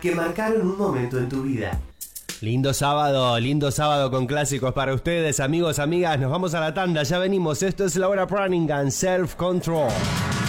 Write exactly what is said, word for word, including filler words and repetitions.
que marcaron un momento en tu vida. Lindo sábado, lindo sábado con clásicos para ustedes, amigos, amigas. Nos vamos a la tanda, ya venimos. Esto es Laura Branigan, Self Control.